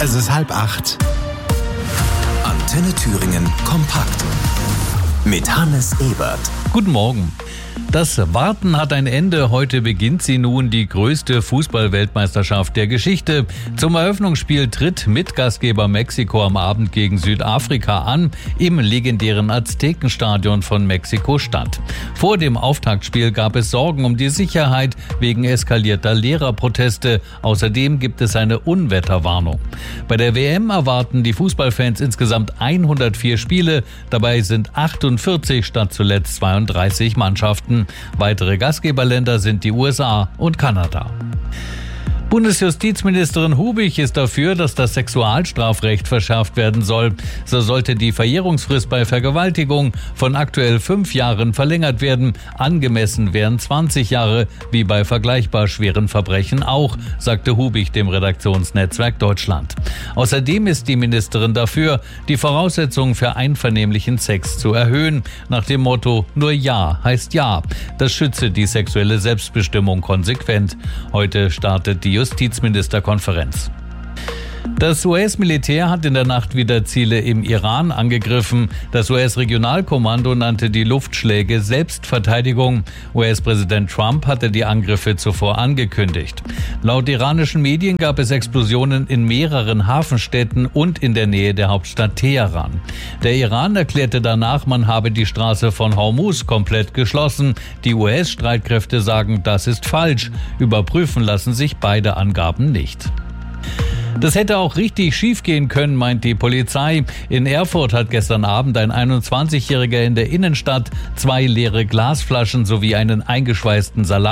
Es ist 7:30. Antenne Thüringen kompakt. Mit Hannes Ebert. Guten Morgen. Das Warten hat ein Ende. Heute beginnt sie nun, die größte Fußball-Weltmeisterschaft der Geschichte. Zum Eröffnungsspiel tritt Mitgastgeber Mexiko am Abend gegen Südafrika an, im legendären Aztekenstadion von Mexiko-Stadt. Vor dem Auftaktspiel gab es Sorgen um die Sicherheit wegen eskalierter Lehrerproteste. Außerdem gibt es eine Unwetterwarnung. Bei der WM erwarten die Fußballfans insgesamt 104 Spiele. Dabei sind 48 statt zuletzt 32 Mannschaften. Weitere Gastgeberländer sind die USA und Kanada. Bundesjustizministerin Hubig ist dafür, dass das Sexualstrafrecht verschärft werden soll. So sollte die Verjährungsfrist bei Vergewaltigung von aktuell 5 Jahren verlängert werden. Angemessen wären 20 Jahre, wie bei vergleichbar schweren Verbrechen auch, sagte Hubig dem Redaktionsnetzwerk Deutschland. Außerdem ist die Ministerin dafür, die Voraussetzungen für einvernehmlichen Sex zu erhöhen, nach dem Motto "Nur Ja heißt Ja". Das schütze die sexuelle Selbstbestimmung konsequent. Heute startet die Justizministerkonferenz. Das US-Militär hat in der Nacht wieder Ziele im Iran angegriffen. Das US-Regionalkommando nannte die Luftschläge Selbstverteidigung. US-Präsident Trump hatte die Angriffe zuvor angekündigt. Laut iranischen Medien gab es Explosionen in mehreren Hafenstädten und in der Nähe der Hauptstadt Teheran. Der Iran erklärte danach, man habe die Straße von Hormuz komplett geschlossen. Die US-Streitkräfte sagen, das ist falsch. Überprüfen lassen sich beide Angaben nicht. Das hätte auch richtig schief gehen können, meint die Polizei. In Erfurt hat gestern Abend ein 21-Jähriger in der Innenstadt 2 leere Glasflaschen sowie einen eingeschweißten Salat